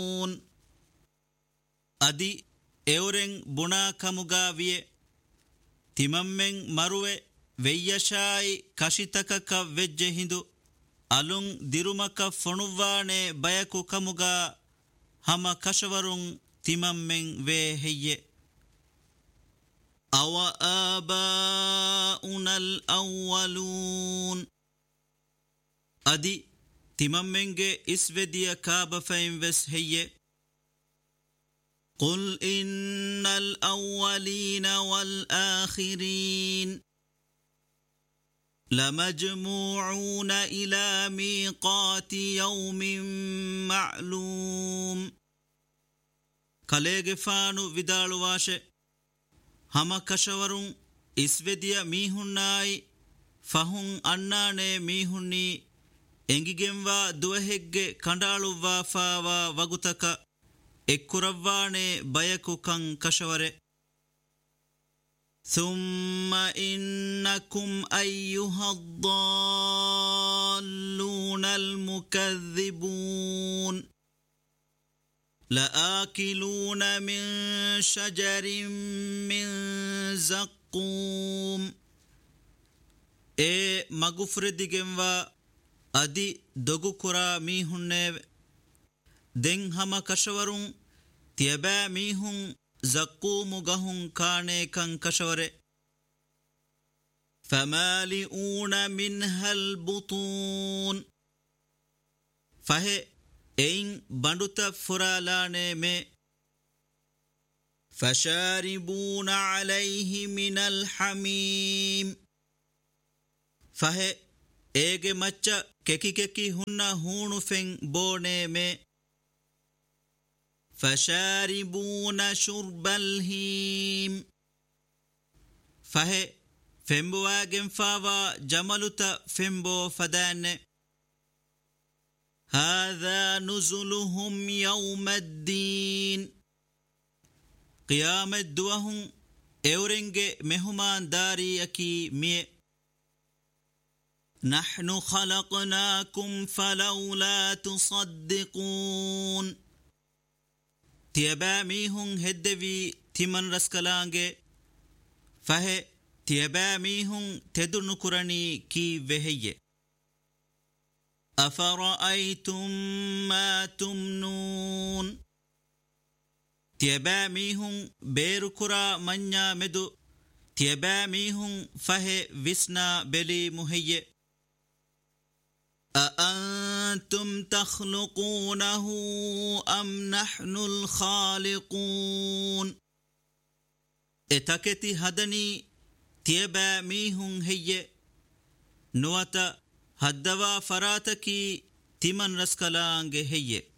adi euren buna kamuga viye timammen maruwe veyyashai kashitakaka vejje hindu alun dirumaka fonuwane bayaku kamuga hama kashawarun timammen ve heyye awa abauna al-awwalun adi timammenge isvediya kaaba fain ves heyye قل إن الأولين والآخرين لمجموعون إلى ميقات يوم معلوم كاليغ فانو vidal washe hama kashawarun isvediya mihunnaai fahun annane mihunni engigenwa duwehegge kandaluwa fawa wagutaka ekkuravwane bayaku kan kashaware thumma innakum ayyuhad-dalluna al-mukaththibun la'akiluna min shajarin min zaqqum magufredigenwa adi dogukura mihunne den hama kashawarun tiyaba mihun zaqqum gahun kane kan kashaware famali'una minha al-butun fahe ein banduta furalane me fasharibuna alayhi min al-hamim fahe ege macha keki hunna hunu fen bone me فشاربون شرب الهيم فهي فمبواغن فاوا جملتا فمبو فدان هذا نزلهم يوم الدين قيام الدوهم اورنج مهمان داري اكي مي نحن خلقناكم فلولا تصدقون تيبا ميهن هدوي تيمن رسكلانگه فهي تيبا ميهن تدن كراني كي وهي أفرأيتم ما تمنون تيبا ميهن بير كرا منيا مدو تيبا ميهن فهي وسنا بلي مهي أأنتم تخلقونه أم نحن الخالقون اتكتي هدني تيبا ميهن هي نواتا هدوا فراتكي تمن رسكلانگ هي